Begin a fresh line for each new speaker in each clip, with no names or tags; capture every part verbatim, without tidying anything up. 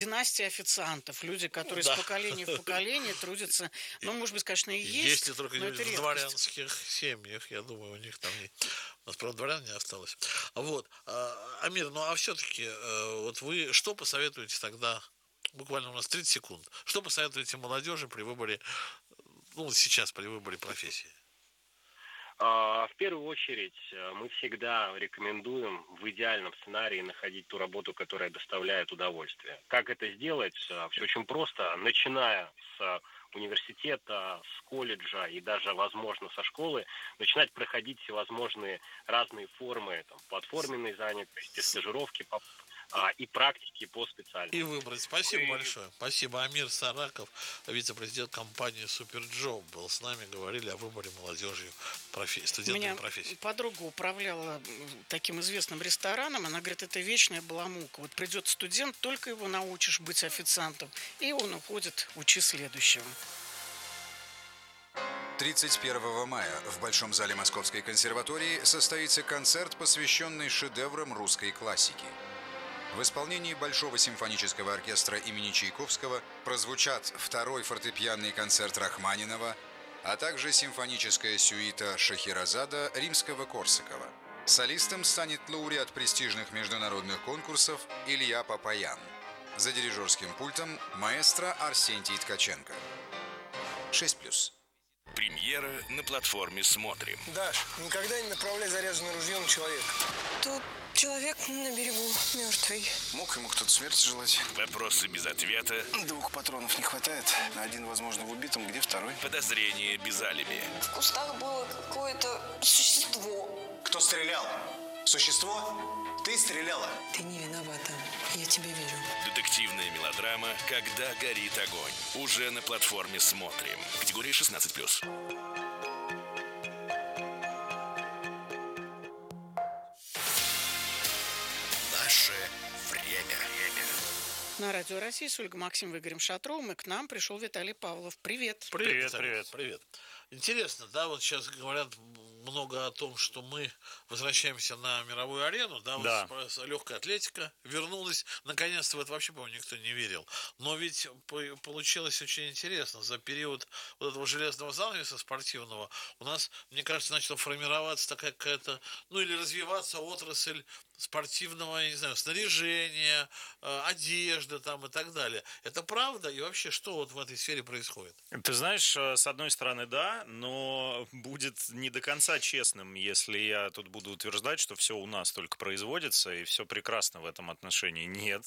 династия официантов, люди, которые
Да.
из поколения в поколение трудятся. Ну, может быть, конечно, и есть,
Если только
но
не
это
в
редкость.
дворянских семьях, я думаю, у них там не... У нас, правда, дворян не осталось. Вот. А, Амир, ну а все-таки, вот вы что посоветуете тогда, буквально у нас тридцать секунд, что посоветуете молодежи при выборе, ну, вот сейчас при выборе профессии?
А, В первую очередь э, мы всегда рекомендуем в идеальном сценарии находить ту работу, которая доставляет удовольствие. Как это сделать? Все очень просто. Начиная с университета, с колледжа и даже, возможно, со школы, начинать проходить всевозможные разные формы, там, платформенной занятости, стажировки по- а, и практики по
И
специальности.
выбрать. Спасибо
Вы
большое. Спасибо. Амир Сараков, вице-президент компании Суперджоп, был с нами, говорили о выборе молодежи профессии,
У
студентами
меня
профессии.
подруга управляла м, таким известным рестораном. Она говорит, это вечная баламука. Вот придет студент, только его научишь быть официантом, и он уходит, учи следующего.
тридцать первого мая в Большом зале Московской консерватории состоится концерт, посвященный шедеврам русской классики. В исполнении Большого симфонического оркестра имени Чайковского прозвучат второй фортепианный концерт Рахманинова, а также симфоническая сюита Шахерезада Римского-Корсакова. Солистом станет лауреат престижных международных конкурсов Илья Папаян. За дирижерским пультом маэстро Арсентий Ткаченко. шесть плюс.
Премьера на платформе «Смотрим».
Даш, никогда не направляй заряженное ружье на человека.
Тут человек на берегу мертвый.
Мог ему кто-то смерти желать.
Вопросы без ответа.
Двух патронов не хватает. Один, возможно, в убитом, где второй?
Подозрения без алиби.
В кустах было какое-то существо.
Кто стрелял? Существо? Ты стреляла?
Ты не виновата. Я тебе верю.
Детективная мелодрама «Когда горит огонь». Уже на платформе «Смотрим». Категория шестнадцать плюс.
Наше время.
На Радио России с Ольгой Максимовой и Игорем Шатровым, и к нам пришел Виталий Павлов. Привет.
Привет, привет, привет. Интересно, да, вот сейчас говорят много о том, что мы возвращаемся на мировую арену, да,
Да.
вот легкая атлетика вернулась, наконец-то в это вообще, по-моему, никто не верил. Но ведь по- получилось очень интересно. За период вот этого железного занавеса спортивного у нас, мне кажется, начала формироваться такая какая-то, ну или развиваться отрасль спортивного, я не знаю, снаряжения, э, одежды там и так далее. Это правда? И вообще, что вот в этой сфере происходит?
Ты знаешь, э, с одной стороны, да, но будет не до конца честным, если я тут буду утверждать, что все у нас только производится и все прекрасно в этом отношении. Нет.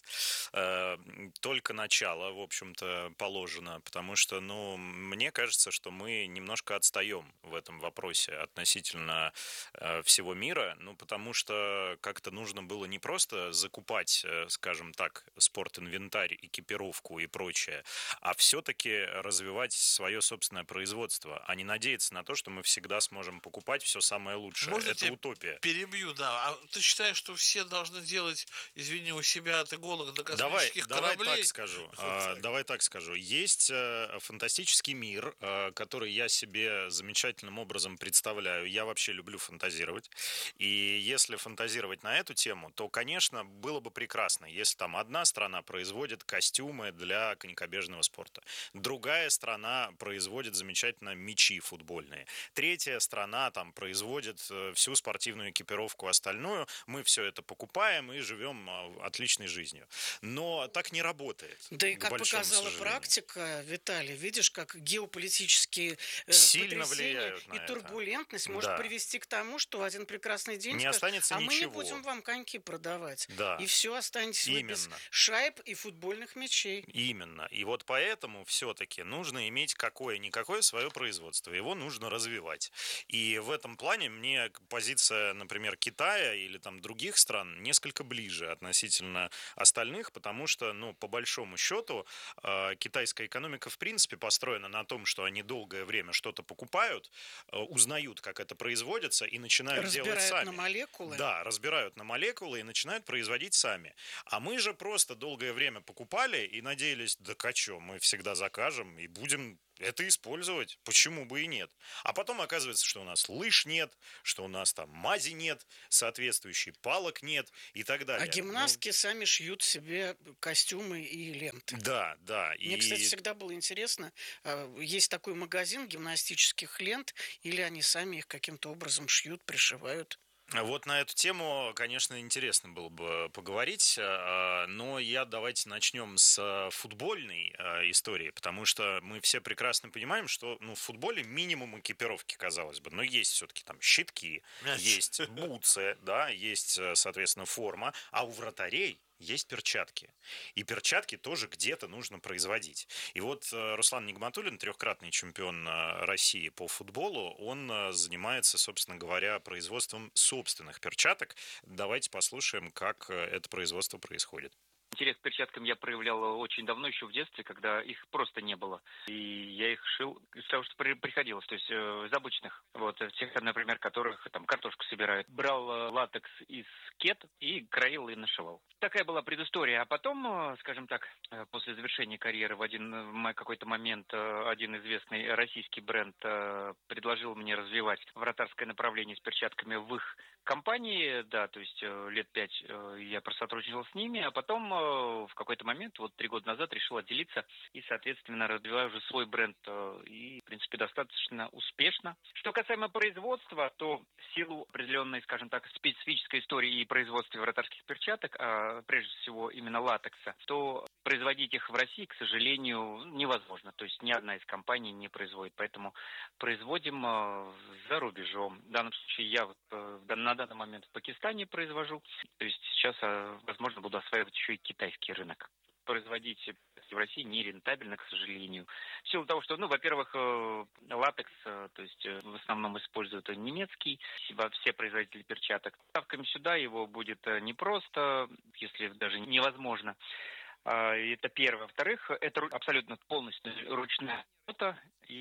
Э, Только начало, в общем-то, положено, потому что, ну, мне кажется, что мы немножко отстаем в этом вопросе относительно э, всего мира, ну, потому что как-то нужно было не просто закупать, э, скажем так, спортинвентарь, экипировку и прочее, а все-таки развивать свое собственное производство, а не надеяться на то, что мы всегда сможем покупать все самое лучшее.
Можно
Это
тебя
утопия.
Перебью, да. А ты считаешь, что все должны делать, извини, у себя от иголок до
Давай,
космических
давай
кораблей?
так скажу.
Вот
А,
так.
Давай так скажу. Есть э, фантастический мир, э, который я себе замечательным образом представляю. Я вообще люблю фантазировать. И если фантазировать на эту тему, то, конечно, было бы прекрасно, если там одна страна производит костюмы для конькобежного спорта, другая страна производит замечательно мячи футбольные, третья страна там производит э, всю спортивную экипировку остальную. Мы все это покупаем и живем э, отличной жизнью. Но так не работает.
Да и
к
как
большому
показала
сожалению.
практика, Виталий, видишь, как геополитические э,
Сильно
потрясения
влияют на
и
это.
турбулентность может
Да.
привести к тому, что в один прекрасный день
Не
скажут,
останется
а мы не
ничего.
будем вам коньки продавать.
Да.
И все, останетесь вы без
Именно.
шайб и футбольных мячей.
Именно. И вот поэтому все-таки нужно иметь какое-никакое свое производство. Его нужно развивать. И в этом плане мне позиция, например, Китая или там других стран несколько ближе относительно остальных, потому что, ну, по большому счету, э, китайская экономика в принципе построена на том, что они долгое время что-то покупают, э, узнают, как это производится, и начинают делать
Разбирают
сами.
на молекулы.
Да, разбирают на молекулы и начинают производить сами. А мы же просто долгое время покупали и надеялись, да качо, мы всегда закажем и будем это использовать, почему бы и нет. А потом оказывается, что у нас лыж нет, что у нас там мази нет, соответствующей палок нет и так далее.
А гимнастки ну, сами шьют себе костюмы и ленты.
Да, да.
Мне,
и...
кстати, всегда было интересно, есть такой магазин гимнастических лент, или они сами их каким-то образом шьют, пришивают?
Вот на эту тему, конечно, интересно было бы поговорить, но я давайте начнем с футбольной истории, потому что мы все прекрасно понимаем, что ну, в футболе минимум экипировки, казалось бы, но есть все-таки там щитки, есть бутсы, да, есть, соответственно, форма, а у вратарей есть перчатки. И перчатки тоже где-то нужно производить. И вот Руслан Нигматуллин, трехкратный чемпион России по футболу, он занимается, собственно говоря, производством собственных перчаток. Давайте послушаем, как это производство происходит.
Интерес к перчаткам я проявлял очень давно, еще в детстве, когда их просто не было. И я их шил из того, что при, приходилось, то есть э, из обычных. Вот, тех, например, которых там картошку собирают. Брал э, латекс из кет и краил и нашивал. Такая была предыстория. А потом, э, скажем так, э, после завершения карьеры в один в какой-то момент э, один известный российский бренд э, предложил мне развивать вратарское направление с перчатками в их компании. Да, то есть э, лет пять э, я просотрудничал с ними, а потом э, в какой-то момент, вот три года назад, решил отделиться и, соответственно, развиваю уже свой бренд и, в принципе, достаточно успешно. Что касаемо производства, то в силу определенной, скажем так, специфической истории и производства вратарских перчаток, а прежде всего именно латекса, то производить их в России, к сожалению, невозможно. То есть ни одна из компаний не производит. Поэтому производим за рубежом. В данном случае я вот на данный момент в Пакистане произвожу. То есть сейчас, возможно, буду осваивать еще и китайский рынок. Производить в России нерентабельно, к сожалению. В силу того, что, ну, во-первых, латекс, то есть в основном используют немецкий, все производители перчаток. Ставками сюда его будет непросто, если даже невозможно. Это первое. Во-вторых, это абсолютно полностью ручная работа,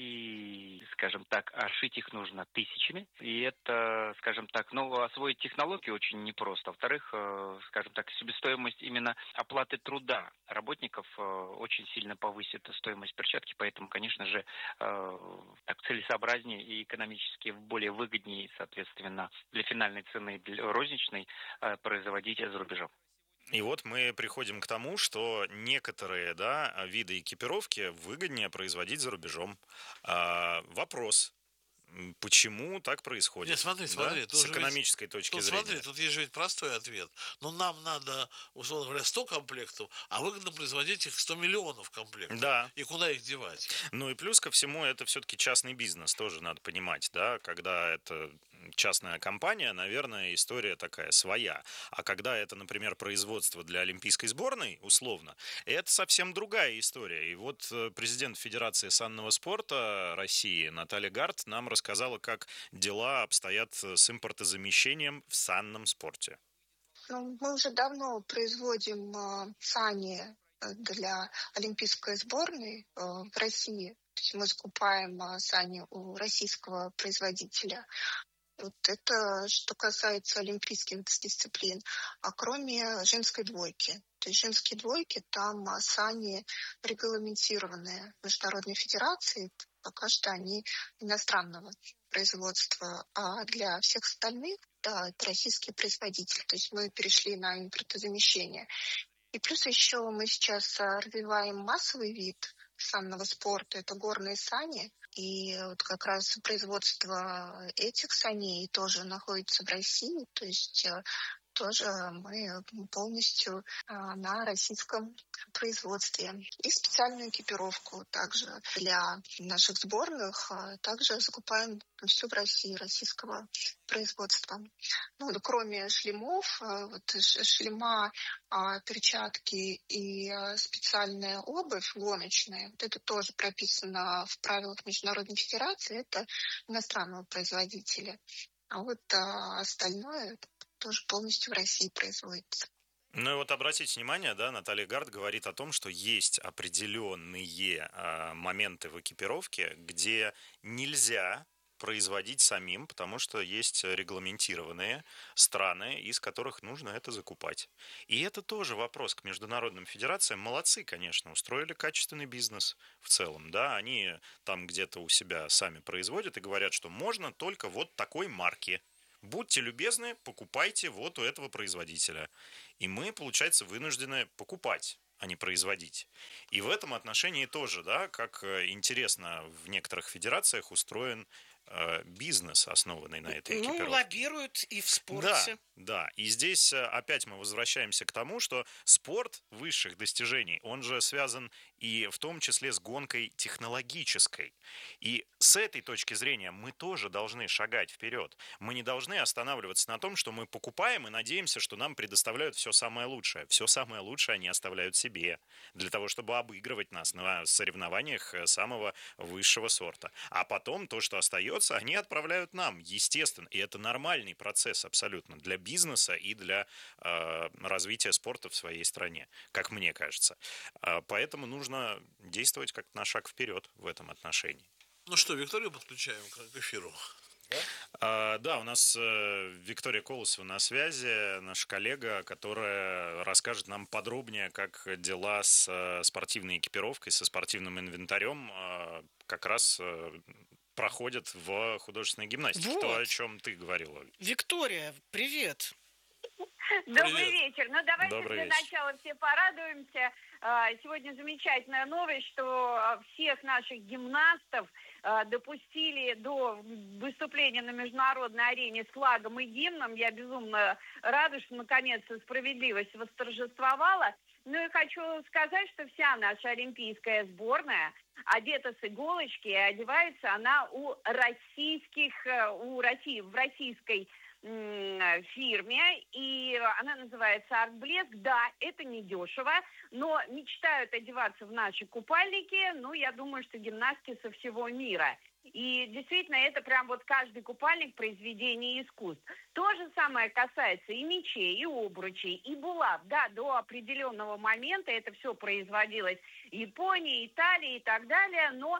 и, скажем так, а шить их нужно тысячами. И это, скажем так, ну, освоить технологию очень непросто. Во-вторых, скажем так, себестоимость именно оплаты труда работников очень сильно повысит стоимость перчатки, поэтому, конечно же, так целесообразнее и экономически более выгоднее, соответственно, для финальной цены, для розничной, производить за рубежом.
И вот мы приходим к тому, что некоторые, да, виды экипировки выгоднее производить за рубежом. А, вопрос. Почему так происходит?
Нет, смотри, смотри.
Да? С экономической ведь, точки
тут,
зрения.
Смотри, тут есть же ведь простой ответ. Но нам надо, условно говоря, сто комплектов, а выгодно производить их сто миллионов комплектов.
Да.
И куда их девать?
Ну и плюс ко всему, это все-таки частный бизнес, тоже надо понимать, да, когда это частная компания, наверное, история такая своя. А когда это, например, производство для олимпийской сборной, условно, это совсем другая история. И вот президент Федерации санного спорта России Наталья Гард нам рассказала, как дела обстоят с импортозамещением в санном спорте.
Ну, мы уже давно производим э, сани для олимпийской сборной э, в России. То есть мы закупаем э, сани у российского производителя. Вот это что касается олимпийских дисциплин. А кроме женской двойки. То есть женские двойки, там сани регламентированные Международной Федерацией. Пока что они иностранного производства. А для всех остальных, да, это российские производители. То есть мы перешли на импортозамещение. И плюс еще мы сейчас развиваем массовый вид санного спорта. Это горные сани. И вот как раз производство этих саней тоже находится в России. То есть тоже мы полностью на российском производстве. И специальную экипировку также для наших сборных также закупаем все в России, российского производства. Ну, кроме шлемов, вот шлема, перчатки и специальная обувь гоночная, вот это тоже прописано в правилах Международной Федерации, это иностранного производителя. А вот а, остальное тоже полностью в России производится.
Ну и вот обратите внимание, да, Наталья Гард говорит о том, что есть определенные э, моменты в экипировке, где нельзя производить самим, потому что есть регламентированные страны, из которых нужно это закупать. И это тоже вопрос к международным федерациям. Молодцы, конечно, устроили качественный бизнес в целом. Да, они там где-то у себя сами производят и говорят, что можно только вот такой марки. Будьте любезны, покупайте вот у этого производителя. И мы, получается, вынуждены покупать, а не производить. И в этом отношении тоже, да, как интересно, в некоторых федерациях устроен э, бизнес, основанный на этой экипировке.
Ну, лоббируют и в спорте.
Да, да. И здесь опять мы возвращаемся к тому, что спорт высших достижений, он же связан и в том числе с гонкой технологической. И с этой точки зрения мы тоже должны шагать вперед. Мы не должны останавливаться на том, что мы покупаем и надеемся, что нам предоставляют все самое лучшее. Все самое лучшее они оставляют себе, для того, чтобы обыгрывать нас на соревнованиях самого высшего сорта. А потом то, что остается, они отправляют нам, естественно. И это нормальный процесс абсолютно для бизнеса и для э, развития спорта в своей стране, как мне кажется. Э, поэтому нужно действовать как-то на шаг вперед в этом отношении.
Ну что, Викторию подключаем к эфиру?
Да, а, да, у нас э, Виктория Колосова на связи, наша коллега, которая расскажет нам подробнее, как дела с э, спортивной экипировкой, со спортивным инвентарем э, как раз э, проходят в художественной гимнастике.
Вот.
То, о чем ты говорила.
Виктория, привет.
Добрый
Привет.
вечер. Ну, давайте
Добрый
для
вечер.
начала все порадуемся. Сегодня замечательная новость, что всех наших гимнастов допустили до выступления на международной арене с флагом и гимном. Я безумно рада, что наконец-то справедливость восторжествовала. Ну и хочу сказать, что вся наша олимпийская сборная одета с иголочки, и одевается она у российских, у России, в российской фирме, и она называется «Артблеск». Да, это не дешево, но мечтают одеваться в наши купальники, ну, я думаю, что гимнастки со всего мира. И действительно, это прям вот каждый купальник произведение искусств. То же самое касается и мечей, и обручей, и булав. Да, до определенного момента это все производилось в Японии, Италии и так далее, но,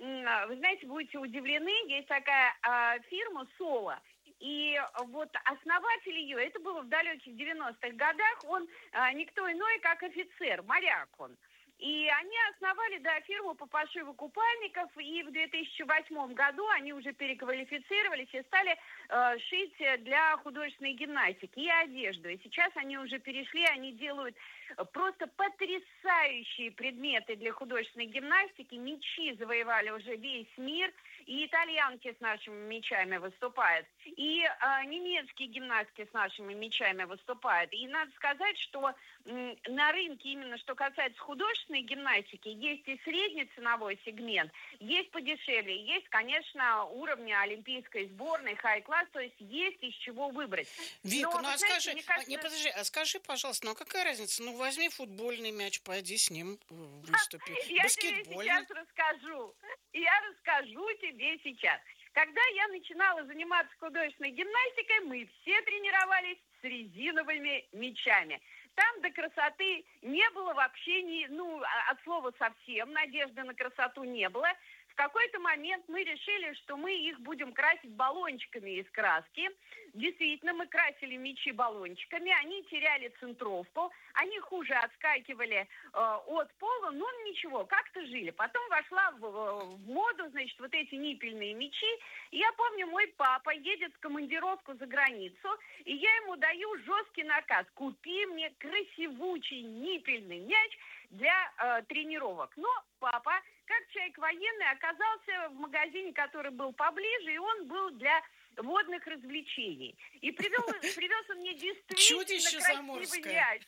вы знаете, будете удивлены, есть такая э, фирма «Соло». И вот основатель ее, это было в далеких девяностых годах, он а, никто иной, как офицер, моряк он. И они основали, да, фирму по пошиву купальников, и в две тысячи восьмом году они уже переквалифицировались и стали э, шить для художественной гимнастики и одежду. И сейчас они уже перешли, они делают просто потрясающие предметы для художественной гимнастики. Мечи завоевали уже весь мир, и итальянки с нашими мечами выступают, и э, немецкие гимнастки с нашими мечами выступают. И надо сказать, что м, на рынке, именно что касается художественной гимнастики, есть и средний ценовой сегмент, есть подешевле, есть, конечно, уровни олимпийской сборной, хай-класс, то есть есть из чего выбрать.
Вика,
Но,
ну а
знаете,
скажи,
мне кажется...
не, подожди, а скажи, пожалуйста, ну а какая разница? Ну возьми футбольный мяч, пойди с ним выступи.
Я тебе сейчас расскажу. Я расскажу тебе сейчас. Когда я начинала заниматься художественной гимнастикой, мы все тренировались с резиновыми мячами. Там до красоты не было вообще, ни, ну, от слова совсем, надежды на красоту не было. В какой-то момент мы решили, что мы их будем красить баллончиками из краски. Действительно, мы красили мячи баллончиками, они теряли центровку, они хуже отскакивали э, от пола, но ничего, как-то жили. Потом вошла в, в моду, значит, вот эти ниппельные мячи. И я помню, мой папа едет в командировку за границу, и я ему даю жесткий наказ: купи мне красивучий ниппельный мяч для э, тренировок. Но папа, как человек военный, оказался в магазине, который был поближе, и он был для водных развлечений. И привел, привез он мне действительно красивый мяч.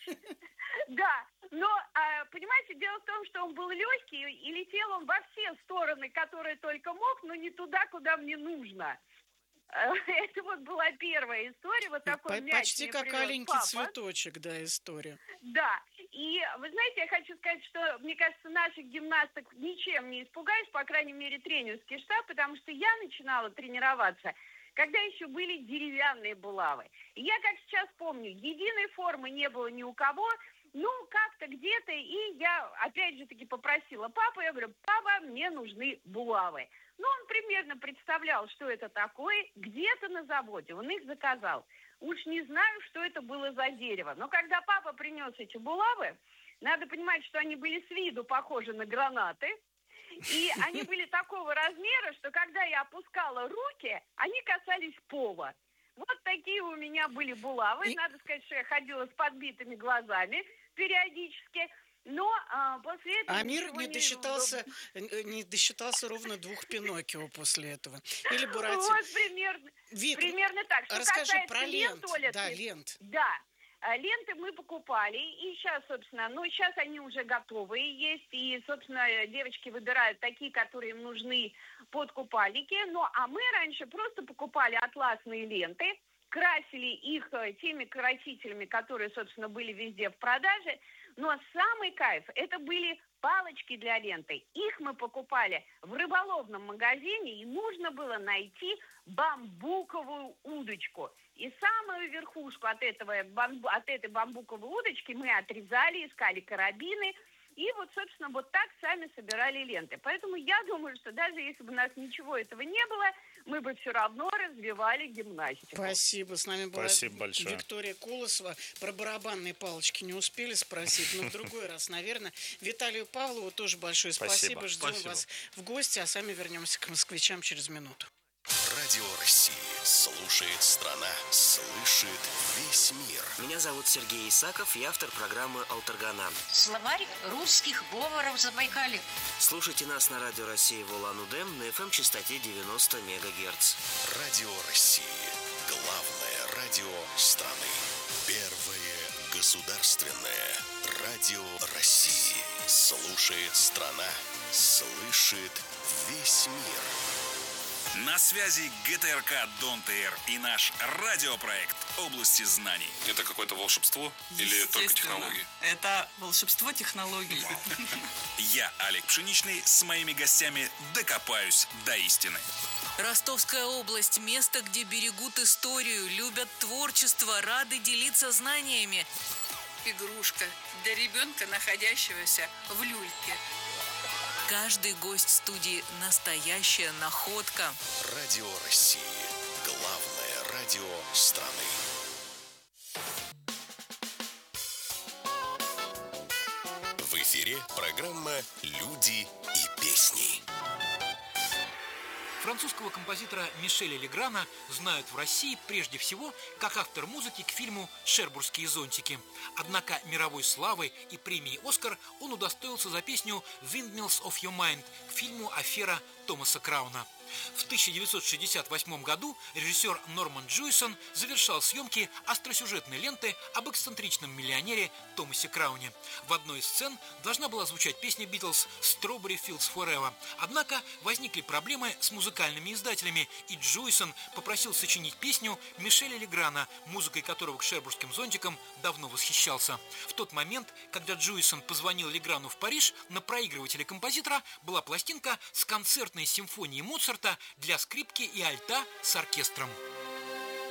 Да, но, понимаете, дело в том, что он был легкий, и летел он во все стороны, которые только мог, но не туда, куда мне нужно. Это вот была первая история, вот такой мяч.
Почти как аленький папа. Цветочек, да, история.
Да, и вы знаете, я хочу сказать, что, мне кажется, наших гимнасток ничем не испугаешь, по крайней мере, тренерский штаб, потому что я начинала тренироваться, когда еще были деревянные булавы. И я, как сейчас помню, единой формы не было ни у кого, Ну, как-то где-то, и я опять же таки попросила папу, я говорю, папа, мне нужны булавы. Ну, он примерно представлял, что это такое, где-то на заводе, он их заказал. Уж не знаю, что это было за дерево, но когда папа принес эти булавы, надо понимать, что они были с виду похожи на гранаты, и они были такого размера, что когда я опускала руки, они касались пола. Вот такие у меня были булавы. И... Надо сказать, что я ходила с подбитыми глазами периодически. Но а, после этого...
А мир не досчитался, не... не досчитался ровно двух Пиноккио после этого. Или Буратино.
Вот примерно,
Вик,
примерно так. Что
расскажи про
лент,
лент.
Оля,
Да,
ты...
лент.
Да. Ленты мы покупали, и сейчас, собственно, ну, сейчас они уже готовые есть, и, собственно, девочки выбирают такие, которые им нужны под купальники. Ну, а мы раньше просто покупали атласные ленты, красили их теми красителями, которые, собственно, были везде в продаже. Но самый кайф – это были палочки для ленты. Их мы покупали в рыболовном магазине, и нужно было найти бамбуковую удочку. И самую верхушку от, этого, от этой бамбуковой удочки мы отрезали, искали карабины, и вот, собственно, вот так сами собирали ленты. Поэтому я думаю, что даже если бы у нас ничего этого не было, мы бы все равно развивали гимнастику.
Спасибо. С нами была
Спасибо большое.
Виктория Колосова. Про барабанные палочки не успели спросить, но в другой раз, наверное. Виталию Павлову тоже большое спасибо.
Спасибо.
Ждем
Спасибо.
вас в гости, а сами вернемся к москвичам через минуту.
Радио России. Слушает страна. Слышит весь мир.
Меня зовут Сергей Исаков, я автор программы «Алтаргана».
Словарь русских говоров Забайкалья.
Слушайте нас на Радио России в Улан-Удэ на эф эм-частоте девяносто мегагерц.
Радио России. Главное радио страны. Первое государственное радио России. Слушает страна. Слышит весь мир.
На связи гэ тэ эр ка Дон тэ эр и наш радиопроект «Области знаний».
Это какое-то волшебство или только технологии?
Это волшебство технологий.
Я, Олег Пшеничный, с моими гостями докопаюсь до истины.
Ростовская область – место, где берегут историю, любят творчество, рады делиться знаниями.
Игрушка для ребенка, находящегося в люльке.
Каждый гость студии – настоящая находка.
Радио России. Главное радио страны. В эфире программа «Люди и песни».
Французского композитора Мишеля Леграна знают в России прежде всего как автор музыки к фильму «Шербурские зонтики». Однако мировой славы и премии «Оскар» он удостоился за песню «Windmills of Your Mind» к фильму «Афера» Томаса Крауна. В тысяча девятьсот шестьдесят восьмом году режиссер Норман Джуисон завершал съемки остросюжетной ленты об эксцентричном миллионере Томасе Крауне. В одной из сцен должна была звучать песня Битлз «Strawberry Fields Forever». Однако возникли проблемы с музыкальными издателями, и Джуисон попросил сочинить песню Мишеля Леграна, музыкой которого к «Шербурским зонтикам» давно восхищался. В тот момент, когда Джуисон позвонил Леграну в Париж, на проигрывателе композитора была пластинка с концертной симфонией Моцарта для скрипки и альта с оркестром.